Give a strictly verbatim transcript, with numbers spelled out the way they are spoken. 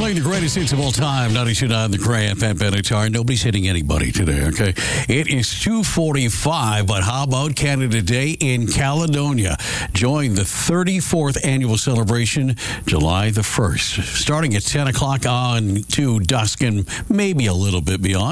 Playing the greatest hits of all time, ninety-two point nine The Cramp at Benatar. Nobody's hitting anybody today, okay? It is two forty-five, but how about Canada Day in Caledonia? Join the thirty-fourth annual celebration July the first, starting at ten o'clock on to dusk and maybe a little bit beyond.